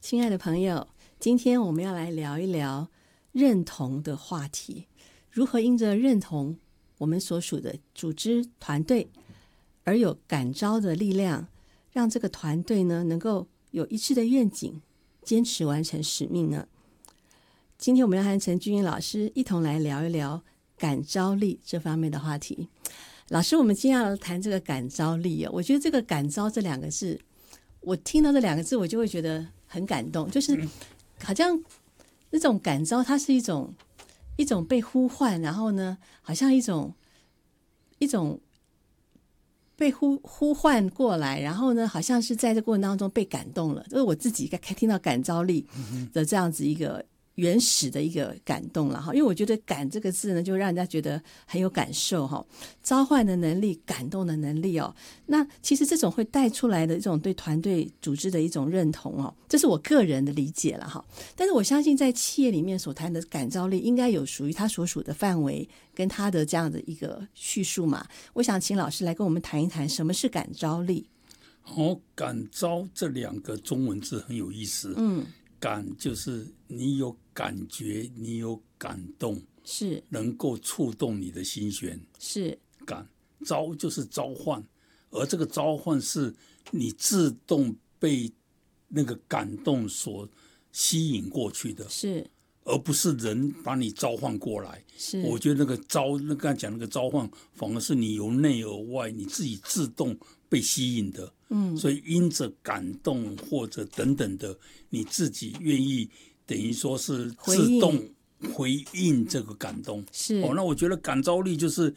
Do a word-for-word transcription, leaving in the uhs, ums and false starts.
亲爱的朋友，今天我们要来聊一聊认同的话题，如何因着认同我们所属的组织团队而有感召的力量，让这个团队呢能够有一致的愿景，坚持完成使命呢？今天我们要和陈君英老师一同来聊一聊感召力这方面的话题。老师，我们今天要谈这个感召力哦，我觉得这个感召这两个字，我听到这两个字我就会觉得很感动，就是好像那种感召它是一种一种被呼唤，然后呢好像一种一种被呼呼唤过来，然后呢好像是在这过程当中被感动了，就是我自己听到感召力的这样子一个原始的一个感动了哈，因为我觉得感这个字呢就让人家觉得很有感受哈，召唤的能力，感动的能力哦。那其实这种会带出来的一种对团队组织的一种认同哦，这是我个人的理解了哈。但是我相信在企业里面所谈的感召力应该有属于它所属的范围跟它的这样的一个叙述嘛。我想请老师来跟我们谈一谈什么是感召力。 哦，感召这两个中文字很有意思。嗯，感就是你有感觉，你有感动， 是能够触动你的心弦。 是感召就是召唤，而这个召唤是你自动被那个感动所吸引过去的， 是， 而不是人把你召唤过来。 是， 我觉得那个召，那刚才讲那个召唤，反而是你由内而外，你自己自动被吸引的。嗯，所以因着感动或者等等的，你自己愿意等于说是自动回应这个感动。 是哦，那我觉得感召力就是